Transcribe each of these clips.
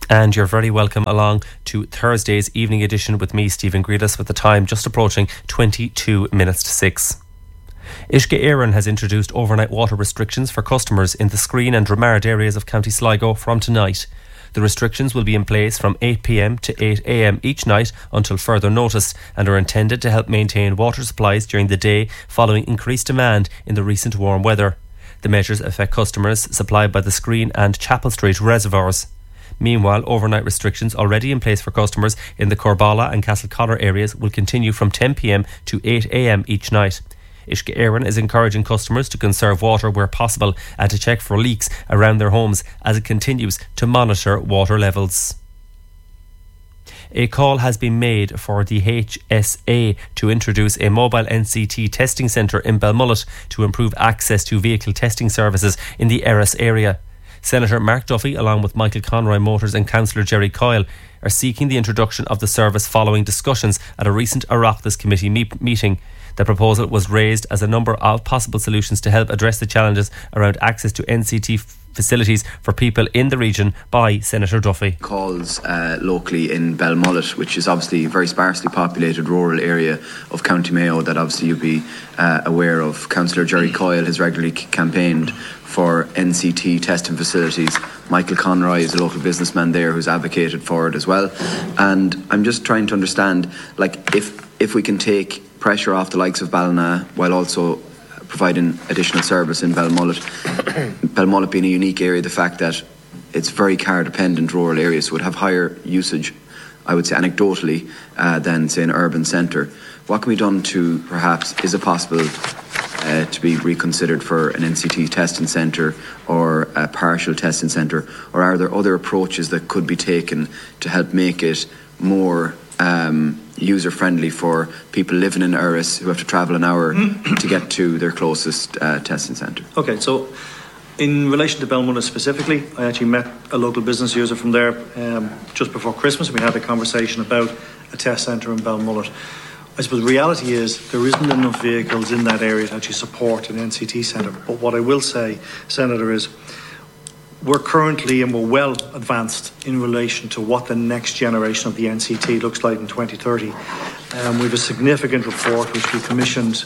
And you're very welcome along to Thursday's evening edition with me, Stephen Greedus, with the time just approaching 22 minutes to 6. Uisce Éireann has introduced overnight water restrictions for customers in the Skryne and Dromard areas of County Sligo from tonight. The restrictions will be in place from 8 p.m. to 8 a.m. each night until further notice and are intended to help maintain water supplies during the day following increased demand in the recent warm weather. The measures affect customers supplied by the Skryne and Chapel Street reservoirs. Meanwhile, overnight restrictions already in place for customers in the Corbala and Castlecollar areas will continue from 10 p.m. to 8 a.m. each night. Uisce Éireann is encouraging customers to conserve water where possible and to check for leaks around their homes as it continues to monitor water levels. A call has been made for the HSA to introduce a mobile NCT testing centre in Belmullet to improve access to vehicle testing services in the Erris area. Senator Mark Duffy, along with Michael Conroy Motors and Councillor Jerry Coyle, are seeking the introduction of the service following discussions at a recent Oireachtas committee meeting. The proposal was raised as a number of possible solutions to help address the challenges around access to NCT facilities for people in the region by Senator Duffy. Calls locally in Belmullet, which is obviously a very sparsely populated rural area of County Mayo that obviously you'll be aware of. Councillor Jerry Coyle has regularly campaigned for NCT testing facilities. Michael Conroy is a local businessman there who's advocated for it as well. And I'm just trying to understand, like, if we can take pressure off the likes of Ballina while also providing additional service in Belmullet. Belmullet being a unique area, the fact that it's very car dependent rural area, so it would have higher usage, I would say anecdotally, than say an urban centre. What can be done to perhaps, is it possible to be reconsidered for an NCT testing centre or a partial testing centre, or are there other approaches that could be taken to help make it more user friendly for people living in Erris who have to travel an hour to get to their closest testing centre? Okay, so in relation to Belmullet specifically, I actually met a local business user from there just before Christmas. We had a conversation about a test centre in Belmullet. I suppose the reality is there isn't enough vehicles in that area to actually support an NCT centre. But what I will say, Senator, is we're currently and we're well advanced in relation to what the next generation of the NCT looks like in 2030. We have a significant report which we commissioned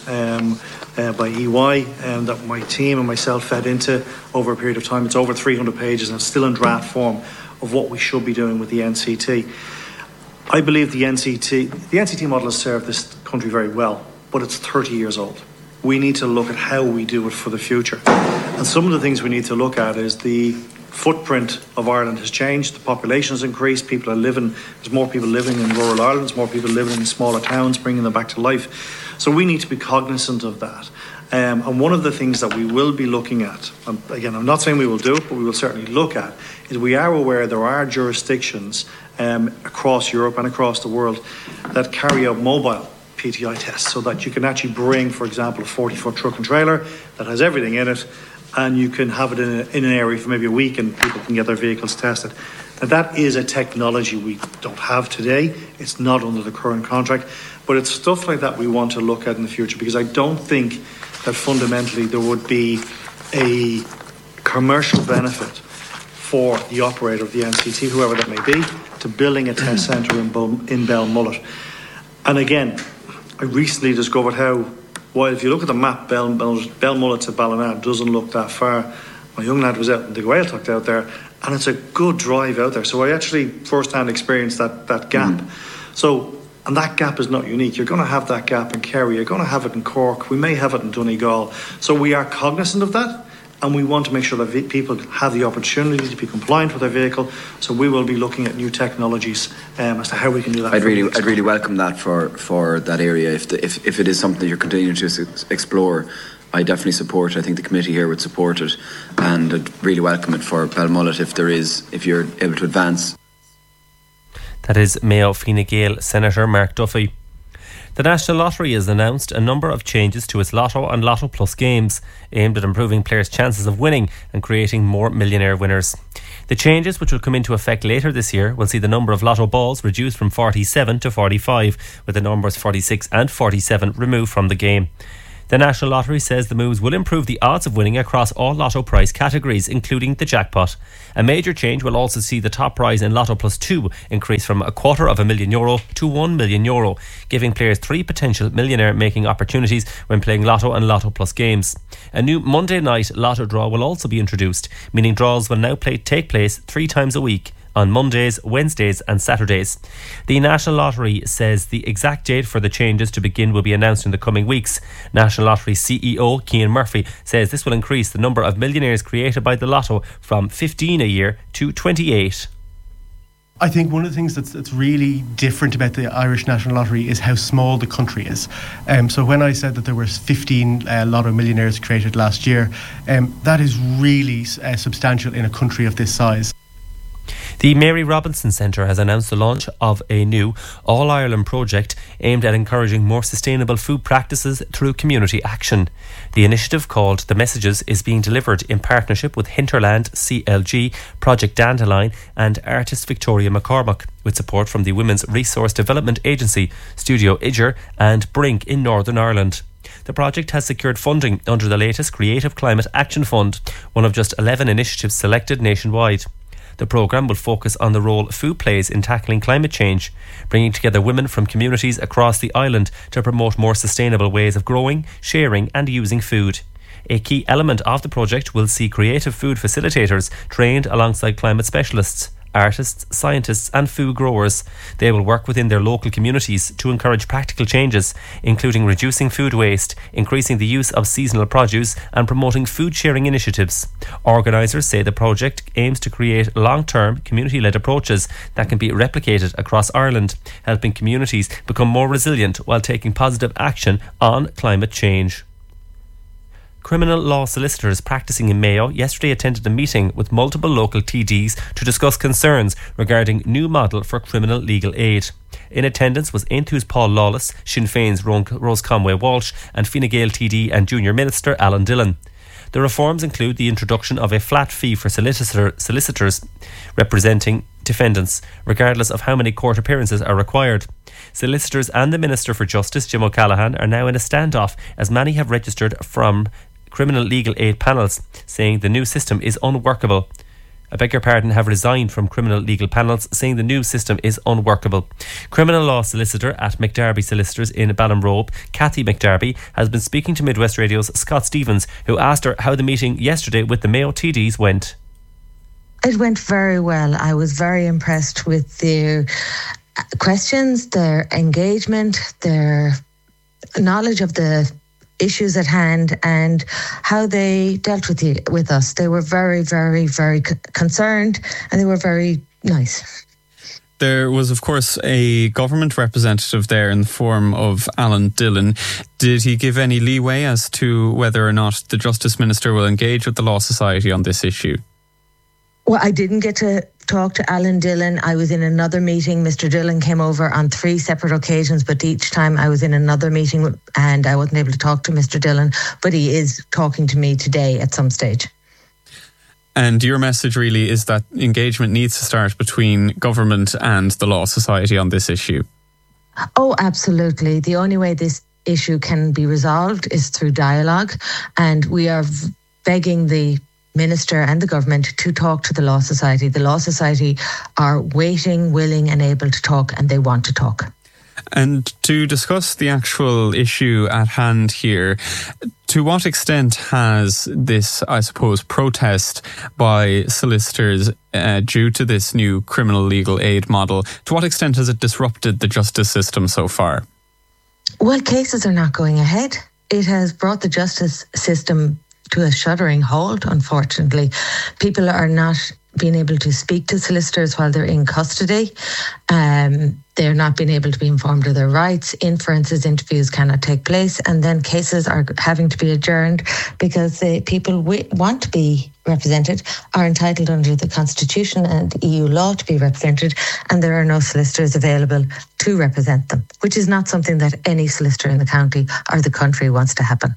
by EY that my team and myself fed into over a period of time. It's over 300 pages and it's still in draft form of what we should be doing with the NCT. I believe the NCT model has served this country very well, but it's 30 years old. We need to look at how we do it for the future. And some of the things we need to look at is the footprint of Ireland has changed, the population has increased, there's more people living in rural Ireland, there's more people living in smaller towns, bringing them back to life. So we need to be cognizant of that. And one of the things that we will be looking at, again, I'm not saying we will do it, but we will certainly look at, is we are aware there are jurisdictions across Europe and across the world that carry out mobile PTI tests, so that you can actually bring, for example, a 40-foot truck and trailer that has everything in it, and you can have it in an area for maybe a week and people can get their vehicles tested. Now, that is a technology we don't have today. It's not under the current contract, but it's stuff like that we want to look at in the future, because I don't think that fundamentally there would be a commercial benefit for the operator of the NCT, whoever that may be, to building a test centre in Belmullet. And again, I recently discovered how, while if you look at the map, Belmullet to Ballina doesn't look that far. My young lad was out in the Gaeltacht out there, and it's a good drive out there. So I actually first-hand experienced that gap. So, and that gap is not unique. You're going to have that gap in Kerry. You're going to have it in Cork. We may have it in Donegal. So we are cognizant of that, and we want to make sure that people have the opportunity to be compliant with their vehicle. So we will be looking at new technologies as to how we can do that. I'd really welcome that for that area. If it is something that you're continuing to explore, I definitely support it. I think the committee here would support it, and I'd really welcome it for Belmullet if you're able to advance. That is Mayo Fine Gael Senator Mark Duffy. The National Lottery has announced a number of changes to its Lotto and Lotto Plus games aimed at improving players' chances of winning and creating more millionaire winners. The changes, which will come into effect later this year, will see the number of Lotto balls reduced from 47 to 45, with the numbers 46 and 47 removed from the game. The National Lottery says the moves will improve the odds of winning across all lotto prize categories, including the jackpot. A major change will also see the top prize in Lotto Plus 2 increase from €250,000 to €1 million, giving players 3 potential millionaire-making opportunities when playing Lotto and Lotto Plus games. A new Monday night Lotto draw will also be introduced, meaning draws will now take place 3 times a week, on Mondays, Wednesdays and Saturdays. The National Lottery says the exact date for the changes to begin will be announced in the coming weeks. National Lottery CEO Cian Murphy says this will increase the number of millionaires created by the Lotto from 15 a year to 28. I think one of the things that's really different about the Irish National Lottery is how small the country is. So when I said that there were 15 Lotto millionaires created last year, that is really substantial in a country of this size. The Mary Robinson Centre has announced the launch of a new All-Ireland project aimed at encouraging more sustainable food practices through community action. The initiative, called The Messages, is being delivered in partnership with Hinterland, CLG, Project Dandelion and artist Victoria McCormack, with support from the Women's Resource Development Agency, Studio Iger and Brink in Northern Ireland. The project has secured funding under the latest Creative Climate Action Fund, one of just 11 initiatives selected nationwide. The programme will focus on the role food plays in tackling climate change, bringing together women from communities across the island to promote more sustainable ways of growing, sharing and using food. A key element of the project will see creative food facilitators trained alongside climate specialists, artists, scientists and food growers. They will work within their local communities to encourage practical changes, including reducing food waste, increasing the use of seasonal produce and promoting food sharing initiatives. Organisers say the project aims to create long-term community-led approaches that can be replicated across Ireland, helping communities become more resilient while taking positive action on climate change. Criminal law solicitors practising in Mayo yesterday attended a meeting with multiple local TDs to discuss concerns regarding new model for criminal legal aid. In attendance was Aonthu's Paul Lawless, Sinn Féin's Rose Conway Walsh and Fine Gael TD and Junior Minister Alan Dillon. The reforms include the introduction of a flat fee for solicitors representing defendants, regardless of how many court appearances are required. Solicitors and the Minister for Justice, Jim O'Callaghan, are now in a standoff as many have registered from criminal legal aid panels, saying the new system is unworkable. Have resigned from criminal legal panels, saying the new system is unworkable. Criminal law solicitor at McDarby Solicitors in Ballinrobe, Cathy McDarby, has been speaking to Midwest Radio's Scott Stevens, who asked her how the meeting yesterday with the Mayo TDs went. It went very well. I was very impressed with their questions, their engagement, their knowledge of the issues at hand and how they dealt with us. They were very, very, very concerned and they were very nice. There was, of course, a government representative there in the form of Alan Dillon. Did he give any leeway as to whether or not the Justice Minister will engage with the Law Society on this issue? Well, I didn't get to talk to Alan Dillon. I was in another meeting. Mr. Dillon came over on 3 separate occasions, but each time I was in another meeting and I wasn't able to talk to Mr. Dillon, but he is talking to me today at some stage. And your message really is that engagement needs to start between government and the Law Society on this issue? Oh, absolutely. The only way this issue can be resolved is through dialogue, and we are begging the Minister and the government to talk to the Law Society. The Law Society are waiting, willing and able to talk, and they want to talk. And to discuss the actual issue at hand here, to what extent has this, I suppose, protest by solicitors due to this new criminal legal aid model, to what extent has it disrupted the justice system so far? Well, cases are not going ahead. It has brought the justice system to a shuddering halt, unfortunately. People are not being able to speak to solicitors while they're in custody. They're not being able to be informed of their rights. Inferences, interviews cannot take place. And then cases are having to be adjourned because the people want to be represented are entitled under the Constitution and EU law to be represented, and there are no solicitors available to represent them, which is not something that any solicitor in the county or the country wants to happen.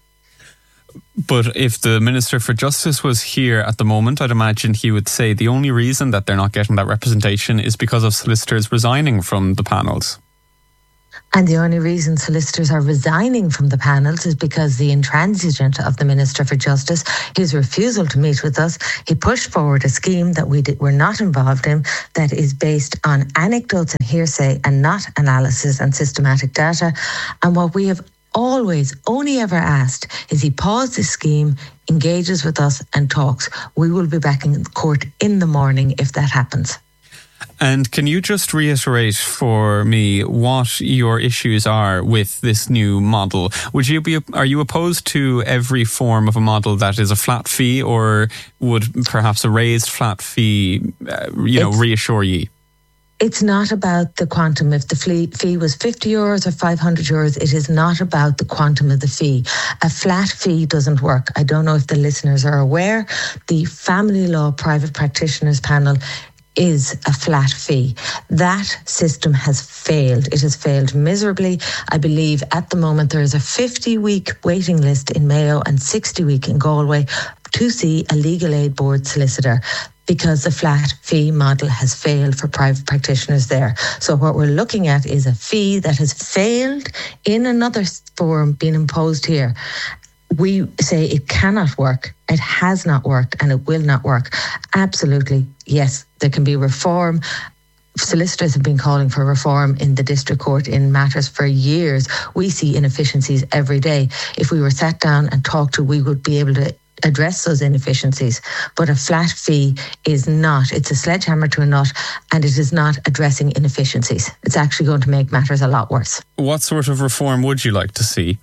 But if the Minister for Justice was here at the moment, I'd imagine he would say the only reason that they're not getting that representation is because of solicitors resigning from the panels. And the only reason solicitors are resigning from the panels is because the intransigence of the Minister for Justice, his refusal to meet with us, he pushed forward a scheme that were not involved in, that is based on anecdotes and hearsay and not analysis and systematic data. And what we have always only ever asked is he pause this scheme, engages with us and talks. We will be back in court in the morning if that happens. And can you just reiterate for me what your issues are with this new model? Are you opposed to every form of a model that is a flat fee, or would perhaps a raised flat fee, reassure you? It's not about the quantum. If the fee was €50 or €500, it is not about the quantum of the fee. A flat fee doesn't work. I don't know if the listeners are aware. The Family Law Private Practitioners Panel is a flat fee. That system has failed. It has failed miserably. I believe at the moment there is a 50-week waiting list in Mayo and 60-week in Galway to see a legal aid board solicitor, because the flat fee model has failed for private practitioners there. So what we're looking at is a fee that has failed in another form being imposed here. We say it cannot work, it has not worked, and it will not work. Absolutely, yes, there can be reform. Solicitors have been calling for reform in the district court in matters for years. We see inefficiencies every day. If we were sat down and talked to, we would be able to address those inefficiencies. But a flat fee is not. It's a sledgehammer to a nut, and it is not addressing inefficiencies. It's actually going to make matters a lot worse. What sort of reform would you like to see?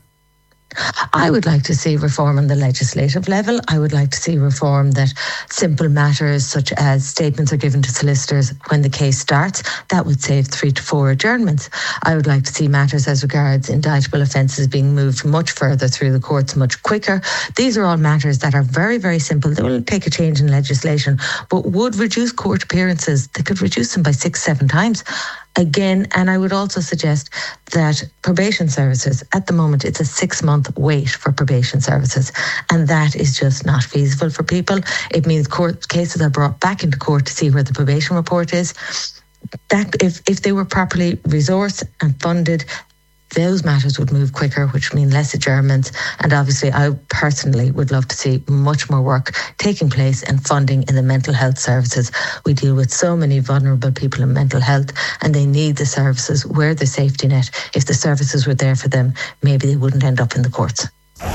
I would like to see reform on the legislative level. I would like to see reform that simple matters such as statements are given to solicitors when the case starts. That would save 3 to 4 adjournments. I would like to see matters as regards indictable offences being moved much further through the courts much quicker. These are all matters that are very, very simple. They will take a change in legislation, but would reduce court appearances. They could reduce them by 6-7 times. Again, and I would also suggest that probation services, at the moment, it's a 6-month wait for probation services, and that is just not feasible for people. It means court cases are brought back into court to see where the probation report is. That if they were properly resourced and funded, those matters would move quicker, which means less adjournments. And obviously, I personally would love to see much more work taking place and funding in the mental health services. We deal with so many vulnerable people in mental health, and they need the services. We're the safety net. If the services were there for them, maybe they wouldn't end up in the courts.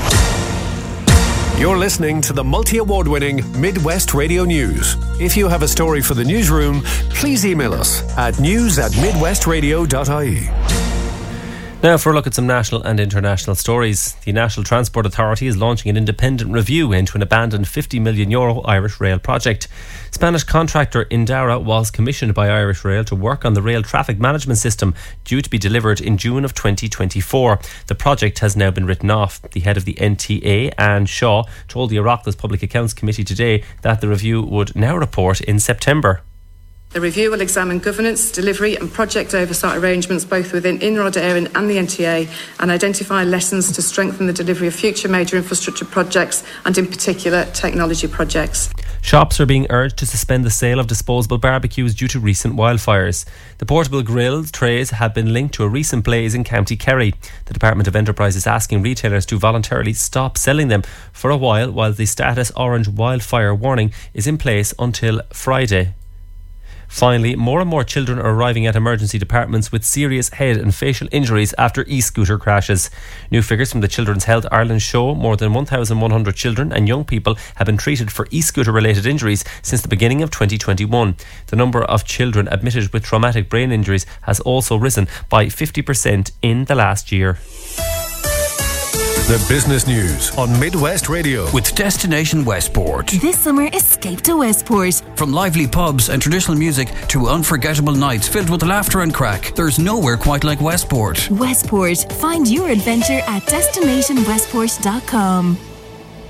You're listening to the multi-award-winning Midwest Radio News. If you have a story for the newsroom, please email us at news@midwestradio.ie. Now for a look at some national and international stories. The National Transport Authority is launching an independent review into an abandoned €50 million Irish Rail project. Spanish contractor Indara was commissioned by Irish Rail to work on the rail traffic management system, due to be delivered in June of 2024. The project has now been written off. The head of the NTA, Anne Shaw, told the Oireachtas Public Accounts Committee today that the review would now report in September. The review will examine governance, delivery and project oversight arrangements both within Inrod Éireann and the NTA, and identify lessons to strengthen the delivery of future major infrastructure projects and in particular technology projects. Shops are being urged to suspend the sale of disposable barbecues due to recent wildfires. The portable grill trays have been linked to a recent blaze in County Kerry. The Department of Enterprise is asking retailers to voluntarily stop selling them for a while the status orange wildfire warning is in place until Friday. Finally, more and more children are arriving at emergency departments with serious head and facial injuries after e-scooter crashes. New figures from the Children's Health Ireland show more than 1,100 children and young people have been treated for e-scooter related injuries since the beginning of 2021. The number of children admitted with traumatic brain injuries has also risen by 50% in the last year. The business news on Midwest Radio with Destination Westport. This summer, escape to Westport. From lively pubs and traditional music to unforgettable nights filled with laughter and crack, there's nowhere quite like Westport. Westport. Find your adventure at destinationwestport.com.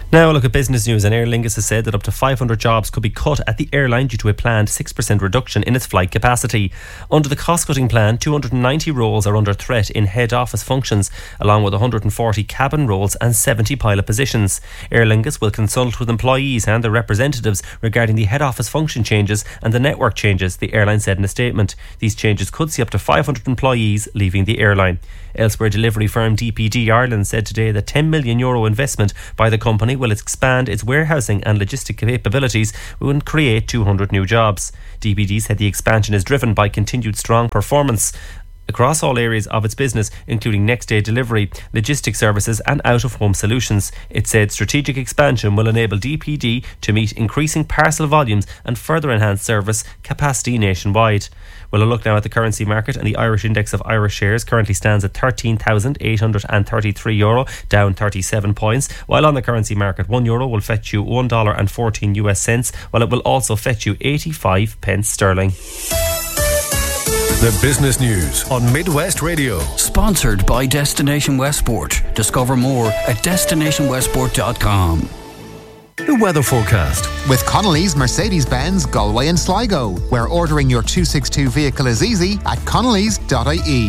Now look at business news, and Aer Lingus has said that up to 500 jobs could be cut at the airline due to a planned 6% reduction in its flight capacity. Under the cost-cutting plan, 290 roles are under threat in head office functions, along with 140 cabin roles and 70 pilot positions. Aer Lingus will consult with employees and their representatives regarding the head office function changes and the network changes, the airline said in a statement. These changes could see up to 500 employees leaving the airline. Elsewhere, delivery firm DPD Ireland said today that €10 million investment by the company will expand its warehousing and logistic capabilities and create 200 new jobs. DPD said the expansion is driven by continued strong performance across all areas of its business, including next day delivery, logistic services and out-of-home solutions. It said strategic expansion will enable DPD to meet increasing parcel volumes and further enhance service capacity nationwide. We'll look now at the currency market, and the Irish index of Irish shares currently stands at €13,833, down 37 points, while on the currency market €1 will fetch you $1.14, while it will also fetch you 85 pence sterling. The business news on Midwest Radio. Sponsored by Destination Westport. Discover more at destinationwestport.com. The weather forecast. With Connolly's Mercedes-Benz Galway and Sligo, where ordering your 262 vehicle is easy at connellys.ie.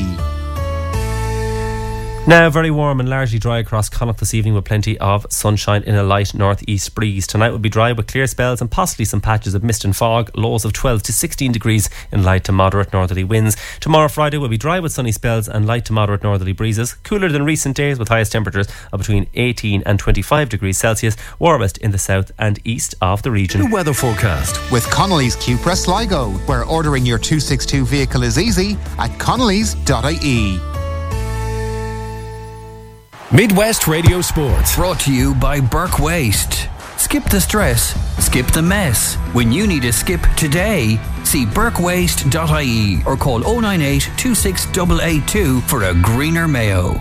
Now very warm and largely dry across Connacht this evening, with plenty of sunshine in a light northeast breeze. Tonight will be dry with clear spells and possibly some patches of mist and fog. Lows of 12 to 16 degrees in light to moderate northerly winds. Tomorrow Friday will be dry with sunny spells and light to moderate northerly breezes. Cooler than recent days, with highest temperatures of between 18 and 25 degrees Celsius. Warmest in the south and east of the region. The weather forecast. With Connolly's Cupra Sligo, where ordering your 262 vehicle is easy at connellys.ie. Midwest Radio Sports. Brought to you by Burke Waste. Skip the stress, skip the mess. When you need a skip today, see burkewaste.ie or call 098 26882 for a greener Mayo.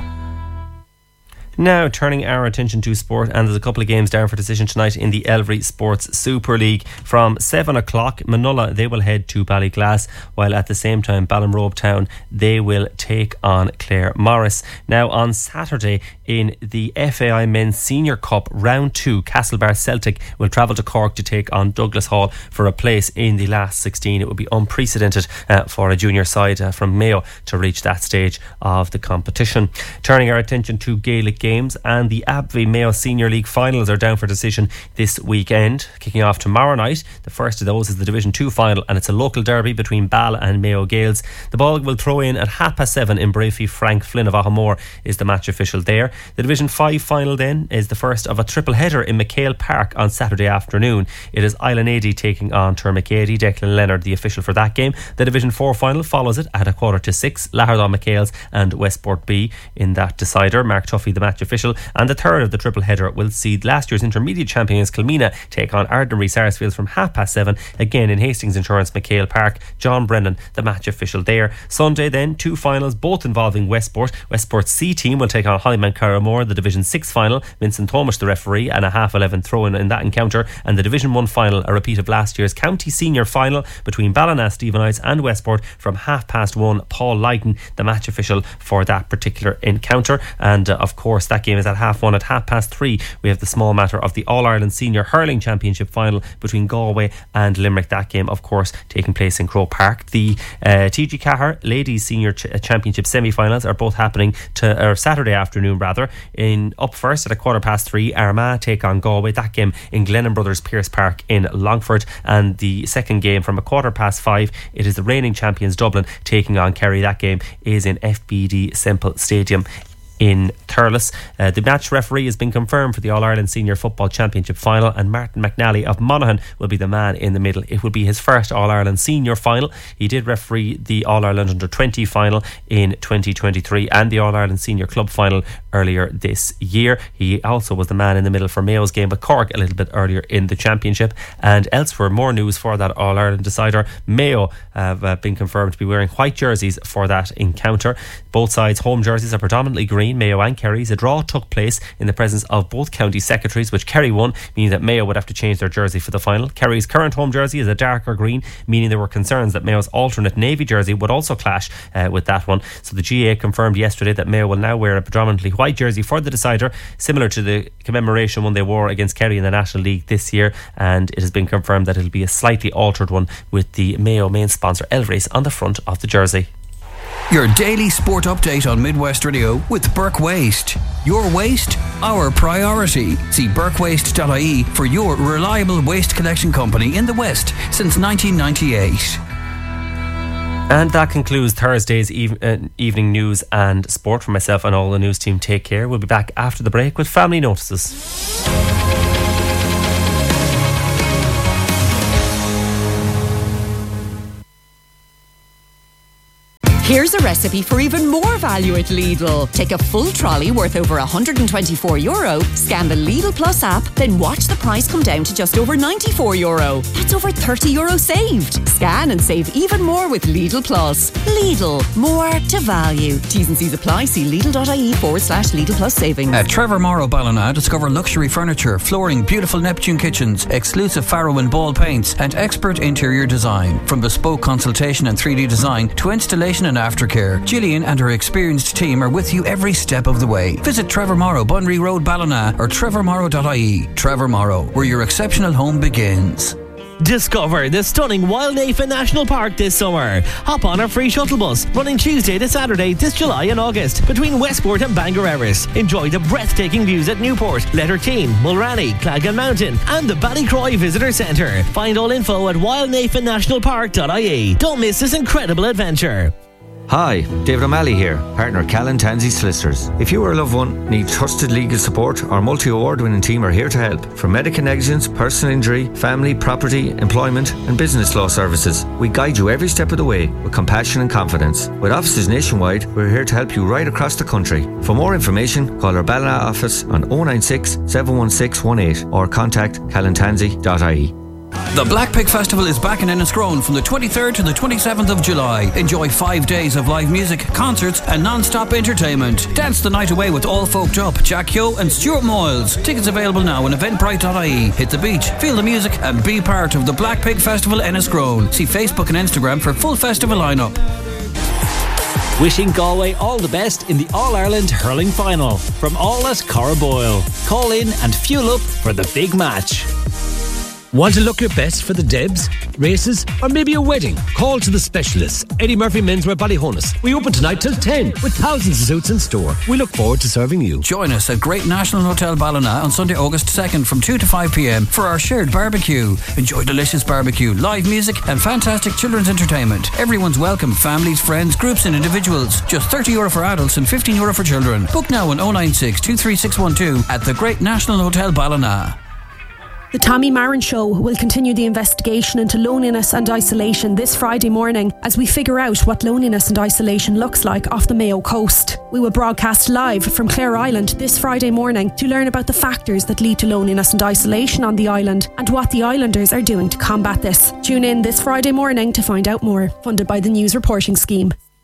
Now turning our attention to sport, and there's a couple of games down for decision tonight in the Elvery Sports Super League. From 7 o'clock, Manulla, they will head to Ballyglass, while at the same time Ballinrobe Town, they will take on Clare Morris. Now on Saturday in the FAI Men's Senior Cup Round 2, Castlebar Celtic will travel to Cork to take on Douglas Hall for a place in the last 16. It would be unprecedented for a junior side from Mayo to reach that stage of the competition. Turning our attention to Gaelic games, and the Abbey Mayo Senior League finals are down for decision this weekend, kicking off tomorrow night. The first of those is the Division 2 final, and it's a local derby between Bala and Mayo Gaels. The ball will throw in at 7:30 in Brafey. Frank Flynn of Ahamore is the match official there. The Division 5 final then is the first of a triple header in McHale Park on Saturday afternoon. It is Island AD taking on Termacady. Declan Leonard the official for that game. The Division 4 final follows it at 6:15. Lahardon McHale's and Westport B in that decider. Mark Tuffy the match official. And the third of the triple header will see last year's intermediate champions Kilmina take on Ardnary Sarsfields from 7:30 again in Hastings Insurance McHale Park. John Brennan the match official there. Sunday then, two finals both involving Westport. Westport's C team will take on Hollyman Carramore. The Division 6 final, Vincent Thomas the referee, and a 11:30 throw-in in that encounter. And the Division 1 final, a repeat of last year's county senior final between Ballina, Stephenites and Westport from 1:30. Paul Lighton the match official for that particular encounter. And of course that game is at 1:30. At 3:30 we have the small matter of the All-Ireland Senior Hurling Championship final between Galway and Limerick. That game of course taking place in Croke Park. The TG Cahir Ladies Senior Championship semi-finals are both happening Saturday afternoon rather. Up first at 3:15 Armagh take on Galway. That game in Glennon Brothers Pierce Park in Longford. And the second game from 5:15 it is the reigning champions Dublin taking on Kerry. That game is in FBD Semple Stadium in Thurles. The match referee has been confirmed for the All-Ireland Senior Football Championship final, and Martin McNally of Monaghan will be the man in the middle. It will be his first All-Ireland Senior final. He did referee the All-Ireland Under-20 final in 2023 and the All-Ireland Senior Club final earlier this year. He also was the man in the middle for Mayo's game with Cork a little bit earlier in the championship. And elsewhere, more news for that All-Ireland decider. Mayo have been confirmed to be wearing white jerseys for that encounter. Both sides' home jerseys are predominantly green, Mayo and Kerry's. A draw took place in the presence of both county secretaries, which Kerry won, meaning that Mayo would have to change their jersey for the final. Kerry's current home jersey is a darker green, meaning there were concerns that Mayo's alternate navy jersey would also clash with that one. So the GA confirmed yesterday that Mayo will now wear a predominantly white white jersey for the decider, similar to the commemoration one they wore against Kerry in the National League this year, and it has been confirmed that it'll be a slightly altered one with the Mayo main sponsor Elrace on the front of the jersey. Your daily sport update on Midwest Radio with Burke Waste. Your waste, our priority. See burkewaste.ie for your reliable waste collection company in the West since 1998. And that concludes Thursday's evening news and sport. For myself and all the news team, take care. We'll be back after the break with family notices. Here's a recipe for even more value at Lidl. Take a full trolley worth over €124, scan the Lidl Plus app, then watch the price come down to just over €94. That's over €30 saved. Scan and save even more with Lidl Plus. Lidl, more to value. T's and C's apply. See Lidl.ie/Lidl Plus savings. At Trevor Morrow Ballina, discover luxury furniture, flooring, beautiful Neptune kitchens, exclusive Farrow and Ball paints, and expert interior design. From bespoke consultation and 3D design to installation and aftercare, Gillian and her experienced team are with you every step of the way. Visit Trevor Morrow, Bunry Road, Ballina, or trevormorrow.ie. Trevor Morrow, where your exceptional home begins. Discover the stunning Wildnafa National Park this summer. Hop on our free shuttle bus running Tuesday to Saturday this July and August between Westport and Bangor Erris. Enjoy the breathtaking views at Newport, Letterkeane, Mulranny, Clagan Mountain and the Ballycroy Visitor Centre. Find all info at wildnafanationalpark.ie. Don't miss this incredible adventure. Hi, David O'Malley here, partner Callan Tansey Solicitors. If you or a loved one need trusted legal support, our multi-award winning team are here to help. From medical negligence, personal injury, family, property, employment and business law services, we guide you every step of the way with compassion and confidence. With offices nationwide, we're here to help you right across the country. For more information, call our Ballina office on 096 716 18 or contact callantansey.ie. The Black Pig Festival is back in Enniscrone from the 23rd to the 27th of July. Enjoy 5 days of live music, concerts and non-stop entertainment. Dance the night away with All Folked Up, Jack Yo and Stuart Moyles. Tickets available now on eventbrite.ie. Hit the beach, feel the music and be part of the Black Pig Festival Enniscrone. See Facebook and Instagram for full festival lineup. Wishing Galway all the best in the All-Ireland Hurling Final. From all at Corraboyle. Call in and fuel up for the big match. Want to look your best for the Debs, races, or maybe a wedding? Call to the specialists. Eddie Murphy Menswear Ballyhonus. We open tonight till 10 with thousands of suits in store. We look forward to serving you. Join us at Great National Hotel Ballina on Sunday, August 2nd from 2 to 5 p.m. for our shared barbecue. Enjoy delicious barbecue, live music and fantastic children's entertainment. Everyone's welcome, families, friends, groups and individuals. Just €30 for adults and €15 for children. Book now on 096 23612 at the Great National Hotel Ballina. The Tommy Marin Show will continue the investigation into loneliness and isolation this Friday morning as we figure out what loneliness and isolation looks like off the Mayo coast. We will broadcast live from Clare Island this Friday morning to learn about the factors that lead to loneliness and isolation on the island and what the islanders are doing to combat this. Tune in this Friday morning to find out more. Funded by the News Reporting Scheme.